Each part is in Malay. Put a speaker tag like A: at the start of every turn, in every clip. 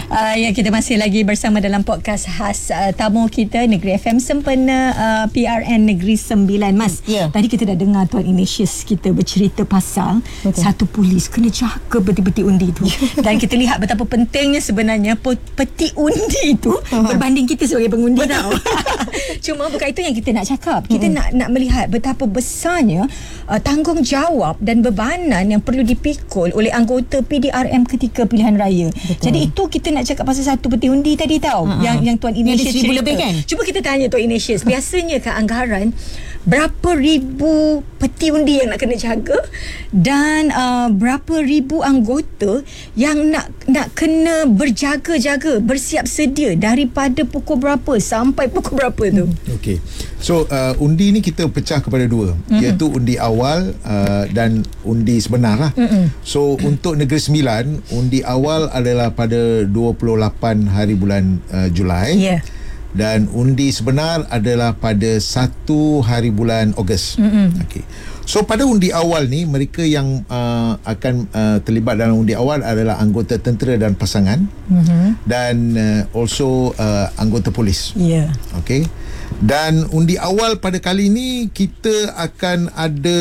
A: Ya, kita masih lagi bersama dalam podcast khas tamu kita Negeri FM Sempena PRN Negeri Sembilan. Mas, tadi kita dah dengar Tuan Ignatius kita bercerita pasal satu polis kena jaga peti-peti undi tu. Dan kita lihat betapa pentingnya sebenarnya peti undi tu berbanding kita sebagai pengundi tau. Cuma bukan itu yang kita nak cakap. Kita nak melihat betapa besarnya tanggungjawab dan bebanan yang perlu dipikul oleh anggota PDRM ketika pilihan raya. Jadi itu kita nak cakap pasal satu peti undi tadi tau. Yang Tuan Ignatius cerita. Lebih kan? Cuba kita tanya Tuan Ignatius, biasanya kan anggaran berapa ribu peti undi yang nak kena jaga dan berapa ribu anggota yang nak kena berjaga-jaga, bersiap sedia daripada pukul berapa sampai pukul berapa tu?
B: Okey. So undi ni kita pecah kepada dua, iaitu undi awal dan undi sebenar lah. So untuk Negeri Sembilan, undi awal adalah pada 28 hari bulan Julai. Dan undi sebenar adalah pada 1 hari bulan Ogos. Okey. So pada undi awal ni, mereka yang akan terlibat dalam undi awal adalah anggota tentera dan pasangan, dan also anggota polis. Okey. Dan undi awal pada kali ini kita akan ada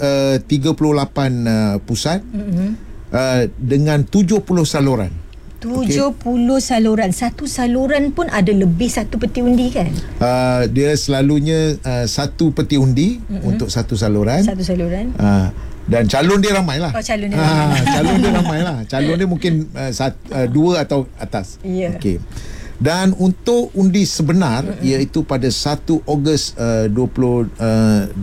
B: 38 pusat dengan 70 saluran. 70 saluran. Satu saluran pun ada lebih satu peti undi kan?
A: Dia selalunya satu peti undi untuk satu saluran. Satu saluran.
B: Dan calon dia ramai lah.
A: Calon dia ramai.
B: Calon dia ramai lah. Calon dia mungkin 2 atau atas. Okey. Dan untuk undi sebenar, iaitu pada 1 Ogos 2026,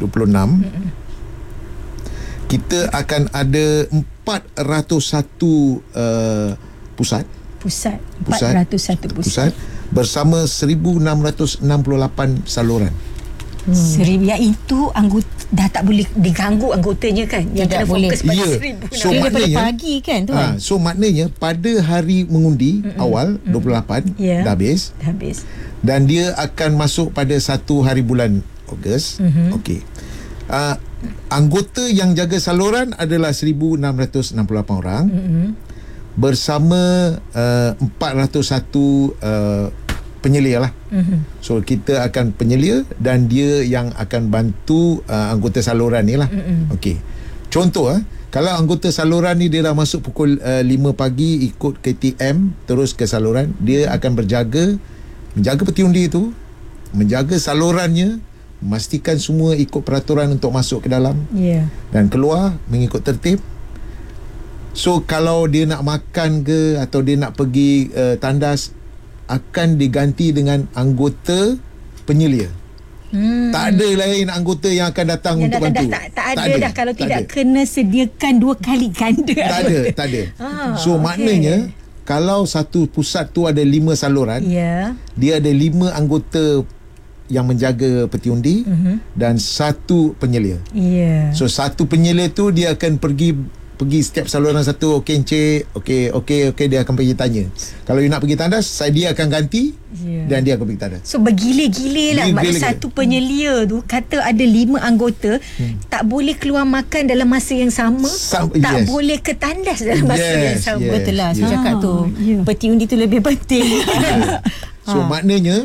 B: kita akan ada 401 pusat 401 pusat bersama 1668 saluran.
A: Yang itu dah tak boleh diganggu anggotanya kan, yang kena fokus pada 1000.
B: So maknanya pagi kan tu. So maknanya pada hari mengundi awal 28 dah habis. Dan dia akan masuk pada 1 hari bulan Ogos. Okey. Anggota yang jaga saluran adalah 1668 orang. Bersama 401 penyelia lah. So kita akan penyelia dan dia yang akan bantu anggota saluran ni lah. Okey. Contoh kalau anggota saluran ni dia dah masuk pukul 5 pagi ikut KTM terus ke saluran, dia akan menjaga peti undi tu, menjaga salurannya, memastikan semua ikut peraturan untuk masuk ke dalam dan keluar mengikut tertib. So kalau dia nak makan ke atau dia nak pergi tandas, akan diganti dengan anggota penyelia. Tak ada lain anggota yang akan datang yang untuk bantu.
A: Tak ada dah kalau tidak kena sediakan 2 kali ganda.
B: Tak ada. So maknanya kalau satu pusat tu ada 5 saluran, dia ada 5 anggota yang menjaga peti undi dan 1 penyelia. So 1 penyelia tu dia akan pergi setiap saluran satu. Okey encik, okey dia akan pergi tanya. Kalau you nak pergi tandas, dia akan ganti dan dia akan pergi tandas. So bergila-gila lah. Satu penyelia tu kata ada 5 anggota tak boleh keluar makan dalam masa yang sama, tak boleh ke tandas dalam masa yang sama. Betul lah saya cakap tu. Peti undi tu lebih penting. So maknanya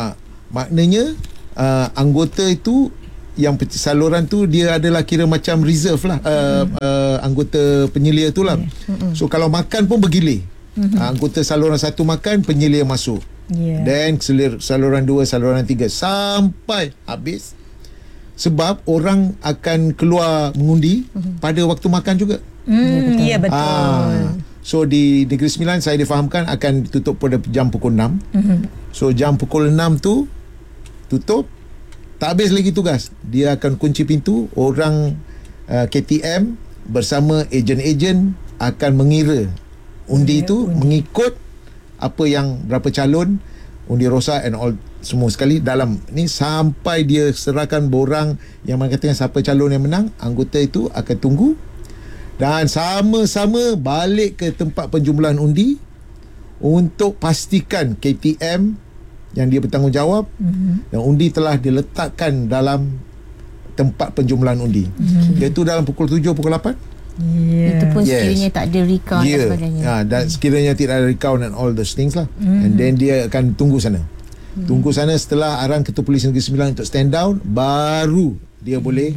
B: anggota itu yang saluran tu dia adalah kira macam reserve lah, anggota penyelia tu lah. So kalau makan pun bergilir. Anggota saluran 1 makan, penyelia masuk. Dan saluran 2, saluran 3 sampai habis. Sebab orang akan keluar mengundi pada waktu makan juga.
A: Ya betul.
B: So di Negeri Sembilan saya difahamkan akan tutup pada jam pukul 6. So jam pukul 6 tu tutup. Tak habis lagi tugas. Dia akan kunci pintu. Orang KTM bersama ejen-ejen akan mengira undi tu mengikut apa yang berapa calon, undi rosak and all semua sekali dalam ni sampai dia serahkan borang yang mengatakan siapa calon yang menang. Anggota itu akan tunggu dan sama-sama balik ke tempat penjumlahan undi untuk pastikan KTM yang dia bertanggungjawab dan undi telah diletakkan dalam tempat penjumlahan undi, iaitu dalam pukul 7, pukul 8
C: Itu pun sekiranya tak ada recount dan sebagainya.
B: Dan sekiranya tidak ada recount and all those things lah. And then dia akan tunggu sana. Tunggu sana setelah arahan Ketua Polis Negeri Sembilan untuk stand down, baru dia boleh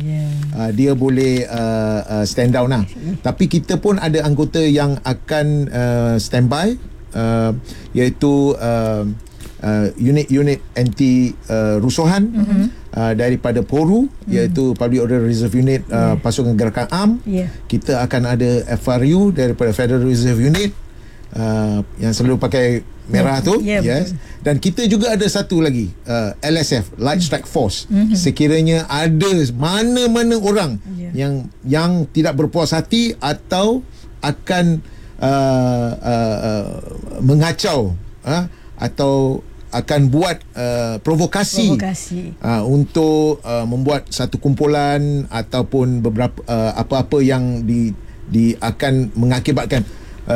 B: stand down lah. Tapi kita pun ada anggota yang akan standby, iaitu unit anti rusuhan daripada PORU, iaitu Public Order Reserve Unit, Pasukan Gerakan Am. Kita akan ada FRU daripada Federal Reserve Unit, yang selalu pakai merah tu. Yes. Dan kita juga ada satu lagi, LSF, Light Strike Force. Sekiranya ada mana-mana orang yang tidak berpuas hati atau akan mengacau atau akan buat provokasi. Untuk membuat satu kumpulan ataupun beberapa apa-apa yang akan mengakibatkan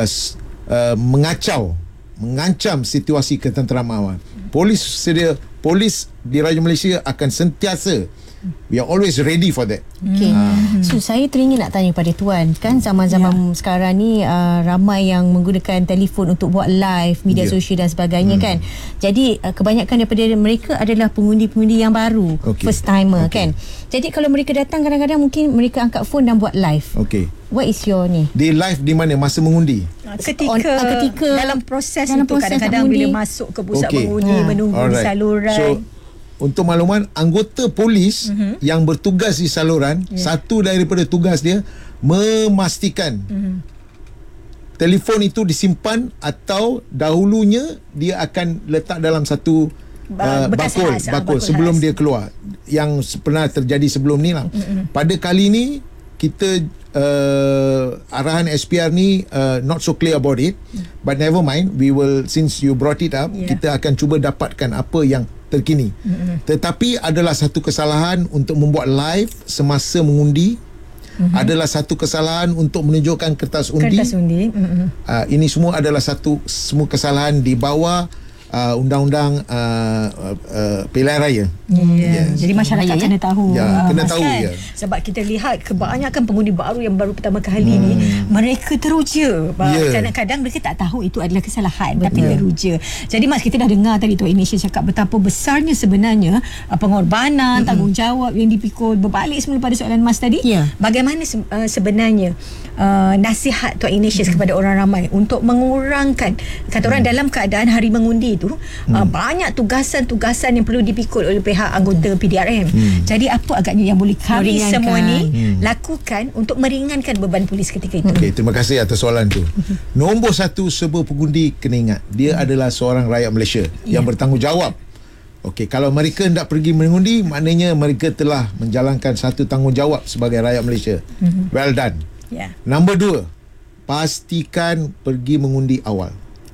B: mengancam situasi ketenteraman. Polis di Raja Malaysia akan sentiasa, we are always ready for that.
C: So saya teringin nak tanya pada Tuan, kan zaman-zaman sekarang ni ramai yang menggunakan telefon untuk buat live media sosial dan sebagainya kan. Jadi kebanyakan daripada mereka adalah pengundi-pengundi yang baru, first timer kan. Jadi kalau mereka datang, kadang-kadang mungkin mereka angkat phone dan buat live. What is your ni?
B: Di live di mana? Masa mengundi?
A: Ketika dalam proses itu, kadang-kadang bila masuk ke pusat mengundi, menunggu di saluran.
B: So untuk makluman, anggota polis yang bertugas di saluran, satu daripada tugas dia memastikan telefon itu disimpan, atau dahulunya dia akan letak dalam satu bakul sebelum dia keluar, yang pernah terjadi sebelum ni lah. Pada kali ni kita arahan SPR ni not so clear about it, but never mind, we will, since you brought it up, kita akan cuba dapatkan apa yang terkini. Tetapi adalah satu kesalahan untuk membuat live semasa mengundi, adalah satu kesalahan untuk menunjukkan kertas undi. Ini semua adalah semua kesalahan di bawah undang-undang pilihan raya.
A: Jadi masyarakat kena tahu.
B: Kena tahu kan?
A: Sebab kita lihat kebanyakan pengundi baru yang baru pertama kali ni, mereka teruja. Kadang-kadang mereka tak tahu itu adalah kesalahan, tapi teruja. Jadi Mas, kita dah dengar tadi Tuan Inisha cakap betapa besarnya sebenarnya pengorbanan, tanggungjawab yang dipikul. Berbalik semula pada soalan Mas tadi, bagaimana sebenarnya nasihat Tuan Inisha kepada orang ramai untuk mengurangkan, kata orang, dalam keadaan hari mengundi itu banyak tugasan-tugasan yang perlu dipikul oleh pihak anggota PDRM. Jadi apa agaknya yang boleh kami semua ni lakukan untuk meringankan beban polis ketika itu?
B: Terima kasih atas soalan tu. Nombor satu, sebuah pengundi kena ingat, dia adalah seorang rakyat Malaysia yang bertanggungjawab. Kalau mereka hendak pergi mengundi, maknanya mereka telah menjalankan satu tanggungjawab sebagai rakyat Malaysia. Well done. Nombor dua, pastikan pergi mengundi awal.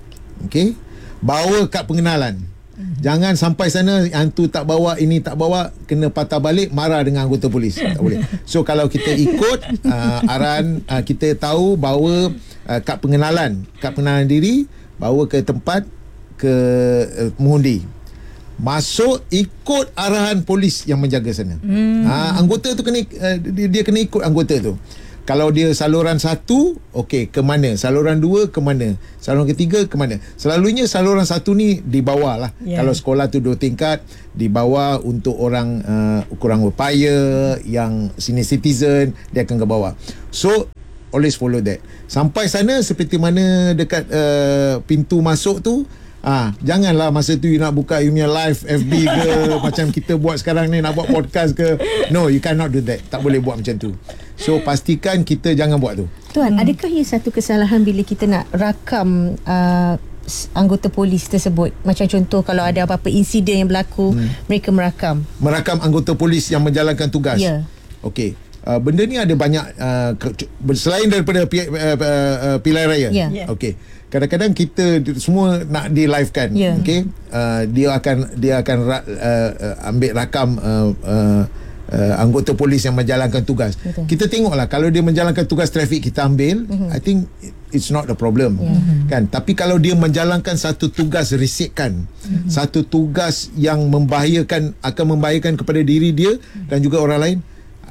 B: Bawa kad pengenalan. Jangan sampai sana yang tu tak bawa, ini tak bawa, kena patah balik, marah dengan anggota polis. Tak boleh. So kalau kita ikut arahan, kita tahu bawa kad pengenalan diri, bawa ke tempat mengundi. Masuk, ikut arahan polis yang menjaga sana. Anggota tu dia kena ikut anggota tu. Kalau dia saluran 1, ke mana? Saluran 2 ke mana? Saluran ketiga ke mana? Selalunya saluran 1 ni di bawah lah. Kalau sekolah tu 2 tingkat, di bawah untuk orang kurang berupaya, yang senior citizen, dia akan ke bawah. So always follow that. Sampai sana, seperti mana dekat pintu masuk tu, janganlah masa tu you nak buka you punya live FB ke macam kita buat sekarang ni, nak buat podcast ke. No, you cannot do that. Tak boleh buat macam tu. So pastikan kita jangan buat tu.
C: Tuan, adakah ia satu kesalahan bila kita nak rakam anggota polis tersebut? Macam contoh kalau ada apa-apa insiden yang berlaku, mereka merakam
B: anggota polis yang menjalankan tugas. Benda ni ada banyak selain daripada pilihan raya. Kadang-kadang kita semua nak di live kan. Dia akan ambil rakam anggota polis yang menjalankan tugas. Kita tengoklah, kalau dia menjalankan tugas trafik, kita ambil. I think it's not a problem. Kan? Tapi kalau dia menjalankan satu tugas risikan, satu tugas yang akan membahayakan kepada diri dia dan juga orang lain,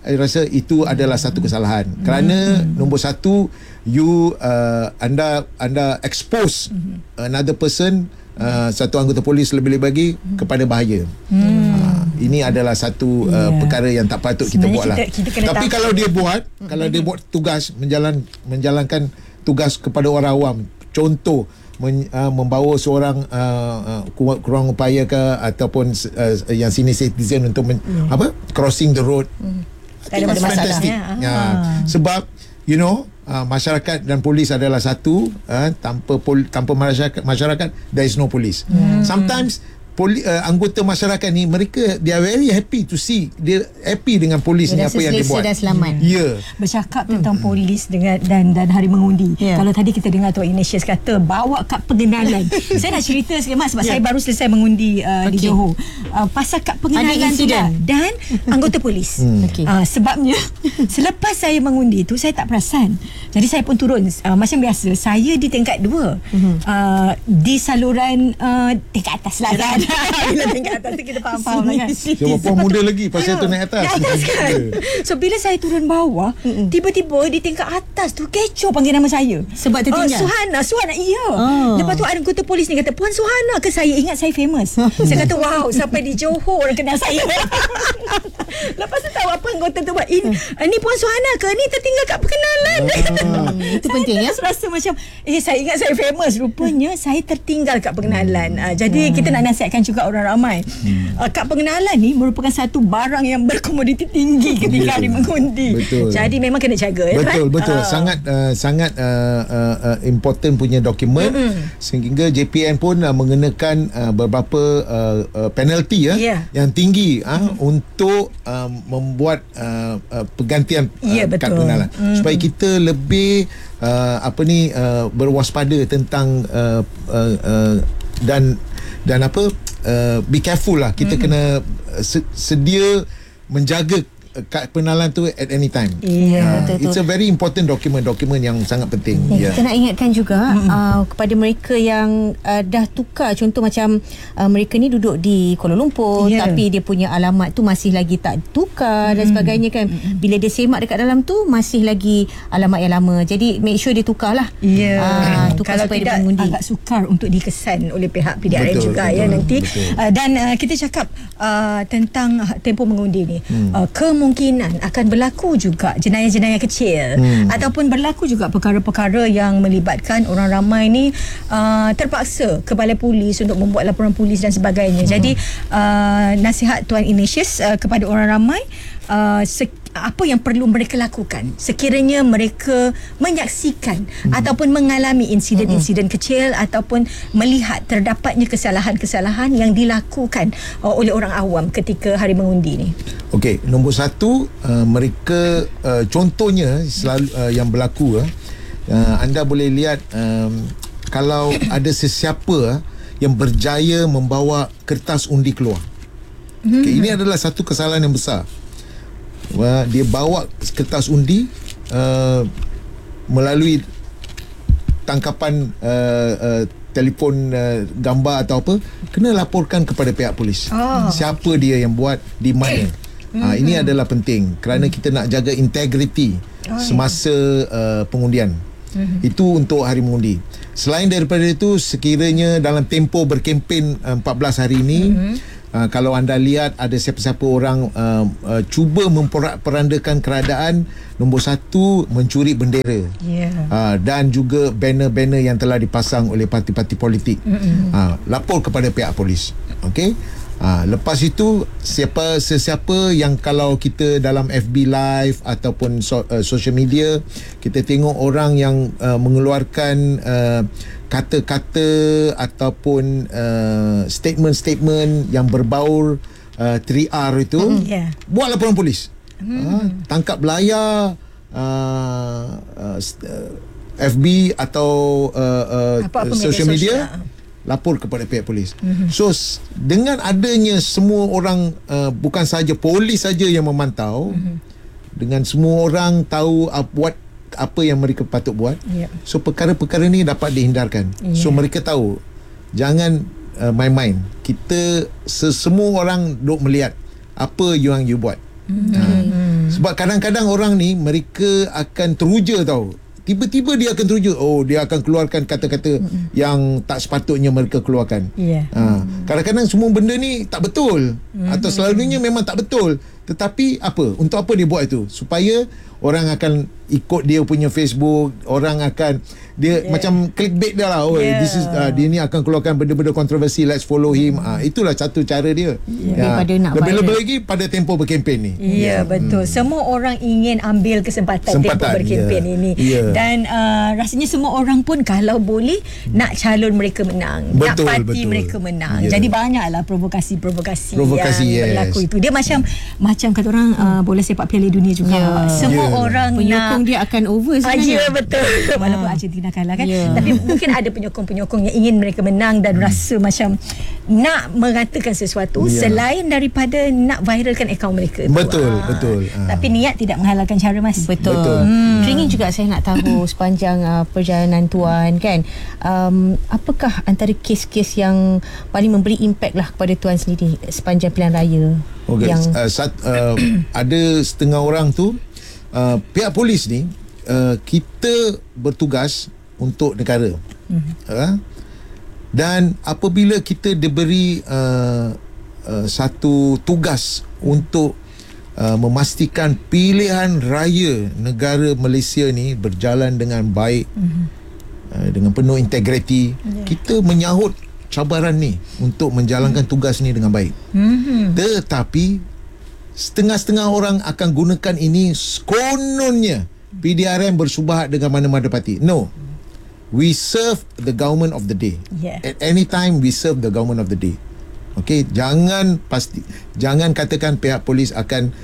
B: saya rasa itu adalah satu kesalahan. Kerana nombor satu, you anda expose another person, satu anggota polis lebih-lebih lagi kepada bahaya. Ini adalah satu perkara yang tak patut kita buat lah. Tapi kalau dia buat tugas, menjalankan tugas kepada orang awam, contoh membawa seorang kurang upaya ke ataupun yang senior citizen untuk crossing the road, I think it's fantastic. Sebab masyarakat dan polis adalah satu. Tanpa masyarakat there is no police. Sometimes anggota masyarakat ni, mereka they are very happy to see, dia happy dengan polis ni apa yang dia buat.
A: Bercakap tentang polis dan hari mengundi. Kalau tadi kita dengar Tuan Ignatius kata bawa kad pengenalan. Saya nak cerita sikit Mas, sebab saya baru selesai mengundi di Johor. Pasal kad pengenalan tu dan anggota polis. Sebabnya selepas saya mengundi tu saya tak perasan. Jadi saya pun turun macam biasa. Saya di tingkat 2. Di saluran tingkat atas lah kan. Bila tingkat atas tu kita faham lah kan.
B: Siapa pun muda lagi pasal tu naik atas.
A: Kan? So bila saya turun bawah, tiba-tiba di tingkat atas tu kecoh panggil nama saya.
C: Sebab tertinggal.
A: Suhana, iya. Lepas tu anggota polis ni kata, Puan Suhana ke? Saya ingat saya famous. Saya kata, wow, sampai di Johor orang kenal saya. Lepas tu tahu apa anggota tu buat, ni Puan Suhana ke? Ni tertinggal kat perkenalan.
C: Itu penting ya.
A: Saya rasa macam saya ingat saya famous. Rupanya saya tertinggal kat perkenalan. Jadi kita nak nasihatkan juga orang ramai. Kad pengenalan ni merupakan satu barang yang berkomoditi tinggi ketika hari mengundi.
B: Betul.
A: Jadi memang kena jaga.
B: Betul. Sangat important punya dokumen. Sehingga JPN pun mengenakan beberapa penalti yang tinggi untuk membuat pergantian kad pengenalan. Supaya kita lebih berwaspada tentang dan be careful lah. Kita kena sedia menjaga kad pengenalan tu at any time. It's a very important dokumen yang sangat penting.
C: Kita nak ingatkan juga kepada mereka yang dah tukar, contoh macam mereka ni duduk di Kuala Lumpur tapi dia punya alamat tu masih lagi tak tukar dan sebagainya kan. Bila dia semak dekat dalam tu masih lagi alamat yang lama. Jadi make sure dia tukar lah. Tukar
A: kalau
C: supaya
A: tidak
C: dia mengundi.
A: Agak sukar untuk dikesan oleh pihak PDRN juga nanti. Dan kita cakap tentang tempoh mengundi ni. Kemungkinan akan berlaku juga jenayah-jenayah kecil ataupun berlaku juga perkara-perkara yang melibatkan orang ramai ni terpaksa ke balai polis untuk membuat laporan polis dan sebagainya. Jadi nasihat Tuan Ignatius kepada orang ramai, apa yang perlu mereka lakukan sekiranya mereka menyaksikan ataupun mengalami insiden-insiden kecil ataupun melihat terdapatnya kesalahan-kesalahan yang dilakukan oleh orang awam ketika hari mengundi ni.
B: Okey, nombor satu, mereka contohnya selalu yang berlaku, anda boleh lihat kalau ada sesiapa yang berjaya membawa kertas undi keluar. Okay, ini adalah satu kesalahan yang besar. Dia bawa kertas undi melalui tangkapan telefon gambar atau apa, kena laporkan kepada pihak polis. Siapa dia yang buat, di mana. Ini adalah penting kerana kita nak jaga integriti semasa pengundian. Itu untuk hari mengundi. Selain daripada itu, sekiranya dalam tempoh berkempen 14 hari ini, kalau anda lihat ada siapa-siapa orang cuba memperandakan keadaan, nombor satu, mencuri bendera dan juga banner-banner yang telah dipasang oleh parti-parti politik. Lapor kepada pihak polis. Okey. Lepas itu, sesiapa yang kalau kita dalam FB Live ataupun social media, kita tengok orang yang mengeluarkan kata-kata ataupun statement-statement yang berbaur 3R itu, buat laporan polis. Tangkap layar FB atau social media, lapor kepada pihak polis. So dengan adanya semua orang, bukan saja polis saja yang memantau, dengan semua orang tahu apa yang mereka patut buat, so perkara-perkara ni dapat dihindarkan. So mereka tahu, jangan main-main. Kita semua orang duk melihat apa yang you buat. Sebab kadang-kadang orang ni mereka akan teruja tau. Tiba-tiba dia akan teruja. Oh, dia akan keluarkan kata-kata yang tak sepatutnya mereka keluarkan. Kadang-kadang semua benda ni tak betul. Atau selalunya memang tak betul. Tetapi apa? Untuk apa dia buat itu? Supaya orang akan ikut dia punya Facebook, orang akan dia macam clickbait dia lah. Oh, this is dia ni akan keluarkan benda-benda kontroversi, let's follow him. Itulah satu cara dia.
C: Daripada nak
B: lebih-lebih lagi pada tempoh berkempen ni.
A: Betul. Semua orang ingin ambil kesempatan tempoh berkempen ini. Dan rasanya semua orang pun kalau boleh nak calon mereka menang, nak parti mereka menang. Jadi banyaklah provokasi yang berlaku itu. Dia macam kata orang bola sepak Piala Dunia juga. Semua orang
C: penyokong dia akan over sebenarnya.
A: Betul. Walaupun Argentina kalah kan. Tapi mungkin ada penyokong-penyokong yang ingin mereka menang dan rasa macam nak mengatakan sesuatu selain daripada nak viralkan akaun mereka.
B: Betul.
A: Tapi niat tidak menghalalkan cara, Mas.
C: Betul. Teringin juga saya nak tahu sepanjang perjalanan Tuan kan, apakah antara kes-kes yang paling memberi impak lah kepada Tuan sendiri sepanjang pilihan raya?
B: Okay. Ada setengah orang tu pihak polis ni kita bertugas untuk negara. Dan apabila kita diberi satu tugas untuk memastikan pilihan raya negara Malaysia ni berjalan dengan baik, dengan penuh integriti, kita menyahut cabaran ni untuk menjalankan tugas ni dengan baik. Tetapi setengah-setengah orang akan gunakan ini kononnya PDRM bersubahat dengan mana-mana parti. No. We serve the government of the day. At any time we serve the government of the day. Okay, jangan katakan pihak polis akan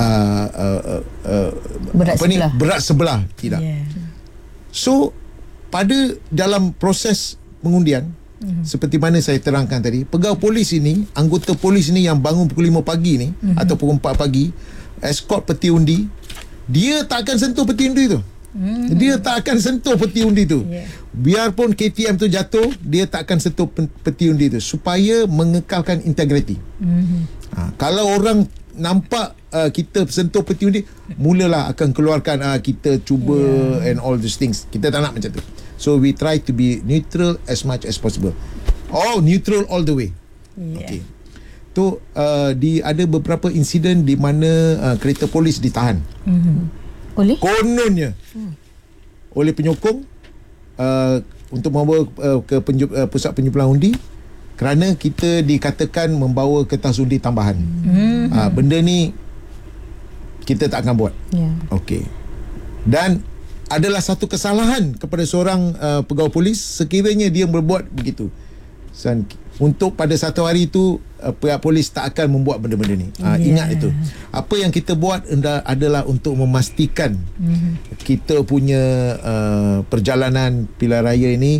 B: berat sebelah. Tidak. So pada dalam proses pengundian, seperti mana saya terangkan tadi, pegawai polis ini, anggota polis ini yang bangun pukul 5 pagi ni atau pukul 4 pagi, escort peti undi, dia tak akan sentuh peti undi tu. Dia tak akan sentuh peti undi tu. Biarpun KTM tu jatuh, dia tak akan sentuh peti undi tu supaya mengekalkan integriti. Kalau orang nampak kita sentuh peti undi, mulalah akan keluarkan kita cuba and all these things. Kita tak nak macam tu. So we try to be neutral as much as possible. Neutral all the way. Okay. Tu ada beberapa insiden di mana kereta polis ditahan.
C: Oleh?
B: Kononnya oleh penyokong untuk membawa ke pusat penyimpulan undi kerana kita dikatakan membawa kertas undi tambahan. Benda ni kita tak akan buat. Okey. Dan adalah satu kesalahan kepada seorang pegawai polis sekiranya dia berbuat begitu. Untuk pada satu hari itu pihak polis tak akan membuat benda-benda ni. Ingat itu. Apa yang kita buat adalah untuk memastikan kita punya perjalanan pilihan raya ini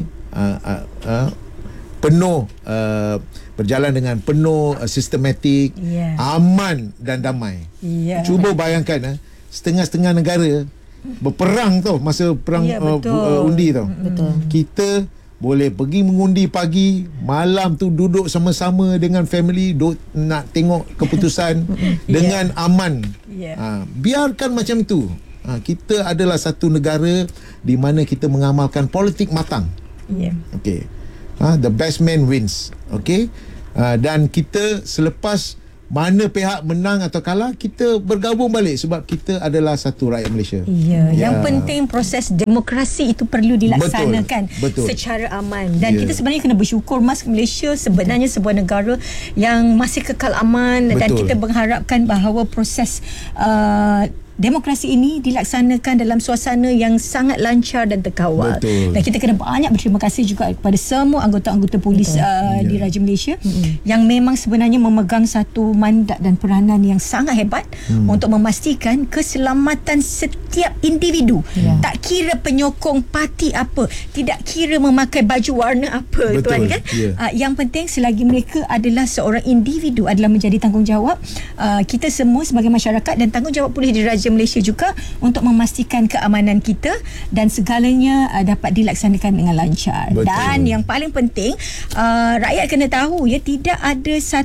B: penuh berjalan dengan penuh sistematik, aman dan damai. Cuba bayangkan setengah-setengah negara berperang tau masa perang undi tau. Kita boleh pergi mengundi pagi, malam tu duduk sama-sama dengan family, nak tengok keputusan dengan aman. Biarkan macam tu. Kita adalah satu negara di mana kita mengamalkan politik matang. Okay. The best man wins. Okay. Dan kita selepas mana pihak menang atau kalah, kita bergabung balik sebab kita adalah satu rakyat Malaysia.
A: Yang penting proses demokrasi itu perlu dilaksanakan secara aman. Dan kita sebenarnya kena bersyukur, Mas, Malaysia sebenarnya sebuah negara yang masih kekal aman. Dan kita mengharapkan bahawa proses demokrasi ini dilaksanakan dalam suasana yang sangat lancar dan terkawal. Dan kita kena banyak berterima kasih juga kepada semua anggota-anggota polis di Raja Malaysia yang memang sebenarnya memegang satu mandat dan peranan yang sangat hebat untuk memastikan keselamatan setiap individu. Tak kira penyokong parti apa, tidak kira memakai baju warna apa, tuan kan. Yang penting selagi mereka adalah seorang individu, adalah menjadi tanggungjawab kita semua sebagai masyarakat dan tanggungjawab polis di Raja Malaysia juga untuk memastikan keamanan kita dan segalanya dapat dilaksanakan dengan lancar. Dan yang paling penting rakyat kena tahu tidak ada satu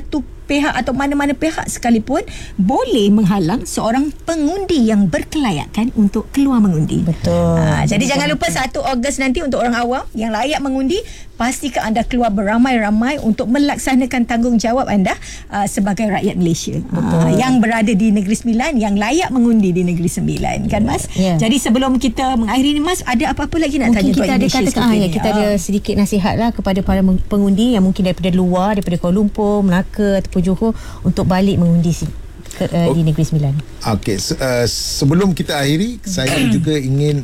A: pihak atau mana-mana pihak sekalipun boleh menghalang seorang pengundi yang berkelayakan untuk keluar mengundi.
C: Betul.
A: Jadi jangan lupa 1 Ogos nanti untuk orang awam yang layak mengundi, pastikan anda keluar beramai-ramai untuk melaksanakan tanggungjawab anda sebagai rakyat Malaysia yang berada di Negeri Sembilan, yang layak mengundi di Negeri Sembilan, kan Mas? Jadi sebelum kita mengakhiri ni Mas, ada apa-apa lagi nak
C: mungkin
A: tanya
C: kita ada katakan kita ada sedikit nasihat lah kepada para pengundi yang mungkin daripada luar, daripada Kuala Lumpur, Melaka ataupun Johor untuk balik mengundi di Negeri Sembilan. Okey,
B: sebelum kita akhiri, saya juga ingin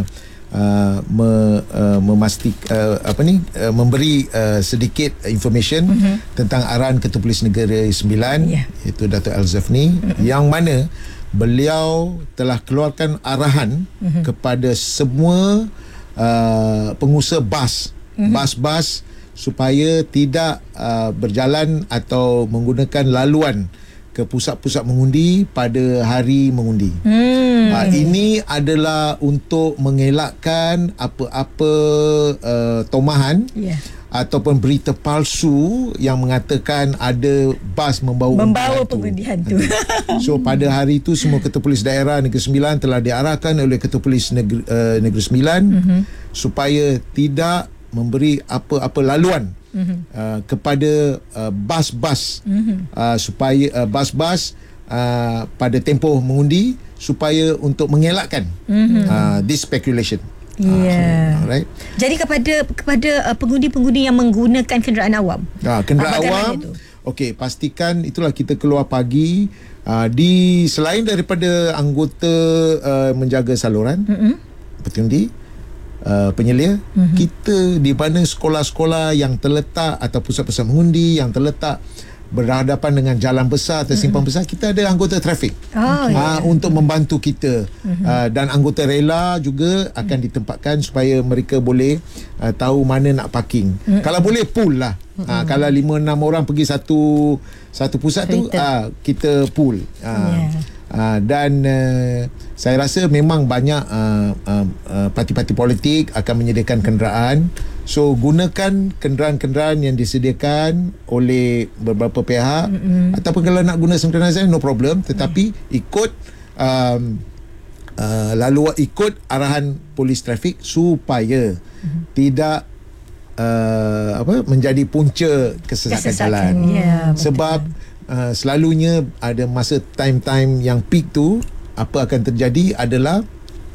B: memberi sedikit information tentang arahan Ketua Polis Negara Sembilan, iaitu Dato' Al-Zafni, yang mana beliau telah keluarkan arahan kepada semua pengusaha bas supaya tidak berjalan atau menggunakan laluan ke pusat-pusat mengundi pada hari mengundi. Ini adalah untuk mengelakkan apa-apa tomahan ataupun berita palsu yang mengatakan ada bas membawa
A: pengundian tu.
B: So pada hari itu semua Ketua Polis Daerah Negeri Sembilan telah diarahkan oleh Ketua Polis Negeri Sembilan supaya tidak memberi apa-apa laluan kepada bas-bas supaya bas-bas pada tempoh mengundi supaya untuk mengelakkan this speculation.
A: Right. Jadi kepada pengundi-pengundi yang menggunakan kenderaan awam.
B: Kenderaan awam. Okey, pastikan itulah kita keluar pagi selain daripada anggota menjaga saluran pengundi, penyelia, kita di mana sekolah-sekolah yang terletak atau pusat-pusat mengundi yang terletak berhadapan dengan jalan besar atau simpang besar, kita ada anggota trafik untuk membantu kita, dan anggota rela juga akan ditempatkan supaya mereka boleh tahu mana nak parking. Kalau boleh pool lah. Kalau 5-6 orang pergi satu pusat tu, kita pool. Dan saya rasa memang banyak parti-parti politik akan menyediakan kenderaan. So gunakan kenderaan-kenderaan yang disediakan oleh beberapa pihak, ataupun kalau nak guna kenderaan no problem, tetapi ikut ikut arahan polis trafik supaya tidak menjadi punca kesesakan jalan. Sebab selalunya ada masa time-time yang peak tu, apa akan terjadi adalah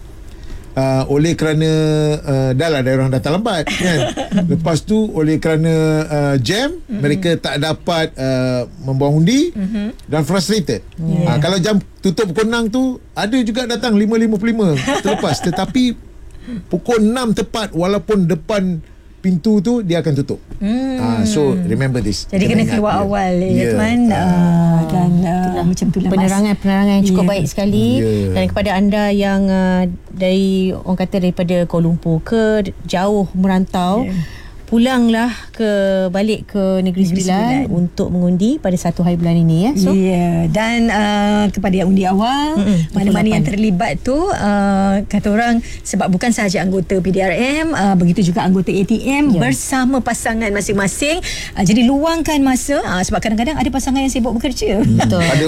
B: oleh kerana dah lah ada orang datang lambat kan. Lepas tu oleh kerana jam, mereka tak dapat membawa undi dan frustrated. Kalau jam tutup pukul 6 tu, ada juga datang 5.55 terlepas, tetapi pukul 6 tepat walaupun depan pintu tu dia akan tutup. So remember this.
A: Jadi kena keluar awal tuan. Dan macam tu lah,
C: penerangan yang cukup baik sekali. Dan kepada anda yang dari orang kata daripada Kuala Lumpur ke jauh merantau, pulanglah balik ke Negeri Sembilan untuk mengundi pada 1 hari bulan ini ya. So
A: dan kepada yang undi awal, mana-mana yang terlibat tu, kata orang, sebab bukan sahaja anggota PDRM, begitu juga anggota ATM bersama pasangan masing-masing. Jadi luangkan masa, sebab kadang-kadang ada pasangan yang sibuk bekerja.
B: Pada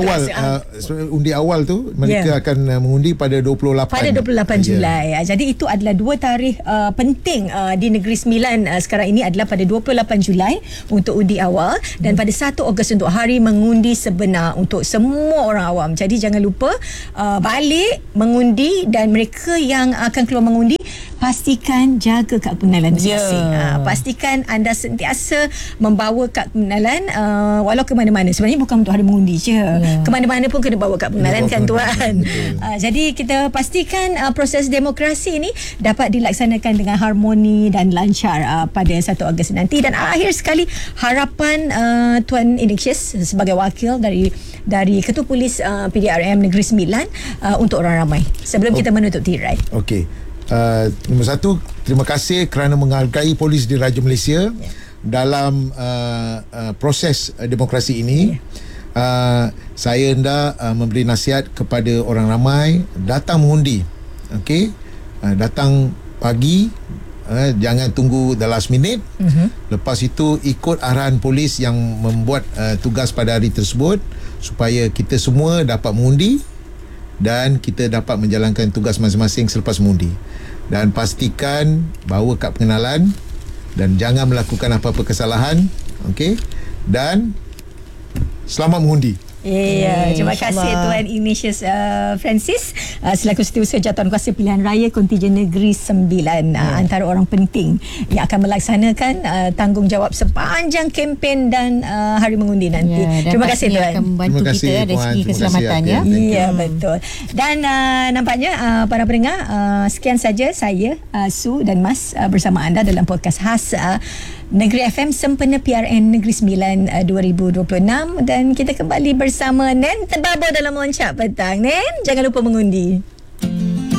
B: undi awal tu mereka akan mengundi pada 28
A: Julai. Jadi itu adalah 2 tarikh penting di Negeri Sembilan sekarang ini, adalah pada 28 Julai untuk undi awal, dan pada 1 Ogos untuk hari mengundi sebenar untuk semua orang awam. Jadi jangan lupa balik mengundi, dan mereka yang akan keluar mengundi, pastikan jaga kad pengenalan masing-masing. Pastikan anda sentiasa membawa kad pengenalan walau ke mana-mana. Sebenarnya bukan untuk hari mengundi je. Ke mana-mana pun kena bawa kad pengenalan kan tuan. Jadi kita pastikan proses demokrasi ini dapat dilaksanakan dengan harmoni dan lancar pada 1 Ogos nanti. Dan akhir sekali, harapan Tuan Ignatius sebagai wakil dari Ketua Polis PDRM Negeri Sembilan untuk orang ramai sebelum kita menutup tirai.
B: Okey. Nombor 1, terima kasih kerana menghargai polis di Raja Malaysia dalam proses demokrasi ini. Saya hendak memberi nasihat kepada orang ramai, datang mengundi. Okey, datang pagi, jangan tunggu the last minute. Lepas itu ikut arahan polis yang membuat tugas pada hari tersebut, supaya kita semua dapat mengundi dan kita dapat menjalankan tugas masing-masing selepas mengundi. Dan pastikan bawa kad pengenalan dan jangan melakukan apa-apa kesalahan. Okey, dan selamat mengundi.
A: Ya, terima kasih Tuan Ignatius Francis selaku Setiausaha Jawatankuasa Pilihan Raya Kontijen Negeri Sembilan, antara orang penting yang akan melaksanakan tanggungjawab sepanjang kempen dan hari mengundi nanti. Terima kasih Tuan.
C: Akan membantu kita dari segi keselamatan ya.
A: Ya, betul. Dan nampaknya para pendengar, sekian saja saya Su dan Mas bersama anda dalam podcast khas Negeri FM Sempena PRN Negeri Sembilan 2026, dan kita kembali bersama Nen Terbabur dalam Loncak Petang. Nen, jangan lupa mengundi.